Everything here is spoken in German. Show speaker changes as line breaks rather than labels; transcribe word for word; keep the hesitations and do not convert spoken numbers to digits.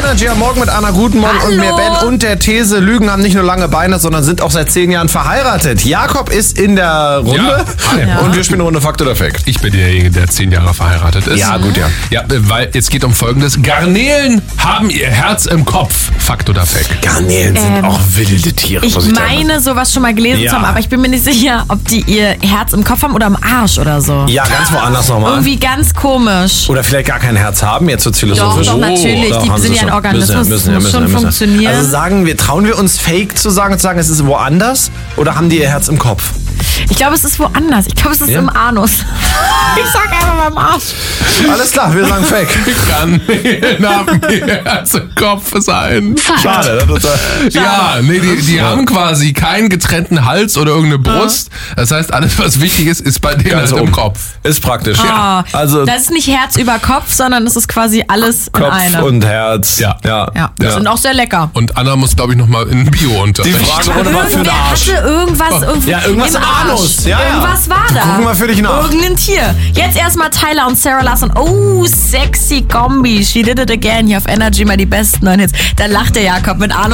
Energy am Morgen mit Anna. Guten Morgen.
Hallo.
Und mir Ben und der These, Lügen haben nicht nur lange Beine, sondern sind auch seit zehn Jahren verheiratet. Jakob ist in der Runde
Ja.
Ja.
und wir spielen eine Runde Fakt oder Fact.
Ich bin derjenige, der zehn Jahre verheiratet ist.
Ja, gut, ja.
Ja, weil es geht um Folgendes. Garnelen haben ihr Herz im Kopf. Fakt oder Fact?
Garnelen sind
Ähm,
auch wilde Tiere.
Ich
muss ich sagen.
meine, sowas schon mal gelesen
Ja.
zu haben, aber ich bin mir nicht sicher, ob die ihr Herz im Kopf haben oder im Arsch oder so.
Ja, ganz woanders nochmal.
Irgendwie ganz komisch.
Oder vielleicht gar kein Herz haben. Jetzt wird's
Doch,
philosophisch.
doch, natürlich.
Doch,
Die
haben
sind
sie
ja ein
schon.
Organismus.
Müssen, ja,
Das
müssen,
muss
ja,
schon
müssen, ja.
funktionieren.
Also sagen wir, trauen wir uns Fake zu sagen, zu sagen, es ist woanders? Oder haben die ihr Herz im Kopf?
Ich glaube, es ist woanders. Ich glaube, es ist
Ja?
im Anus. Ich sag einfach mal im Arsch.
Alles klar, wir sagen Fake.
Garnelen haben ihr Herz im Kopf sein.
Schade. Das ist, äh,
Ja, nee, die, die haben quasi keinen getrennten Hals oder irgendeine Brust. Das heißt, alles, was wichtig ist, ist bei denen
Ganz
halt im
oben.
Kopf.
Ist praktisch.
Ah,
Also
das ist nicht Herz über Kopf, sondern es ist quasi alles in
Kopf
einem.
und Herz.
Ja.
ja.
Ja, die
Ja.
sind auch sehr lecker.
Und Anna muss, glaube ich, nochmal in
Die
Bio-Unterricht.
Fragerunde war für den
Irgendwer
Arsch.
hatte irgendwas irgendwie
Ja, irgendwas im
Arsch.
Anus. Ja, ja.
Irgendwas war da.
Gucken wir für dich nach.
Irgendein Tier. Jetzt erstmal Tyler und Sarah Larson. Oh, sexy Kombi. She did it again. Hier auf Energy mal die besten neuen Hits. Da lacht der Jakob mit Arno.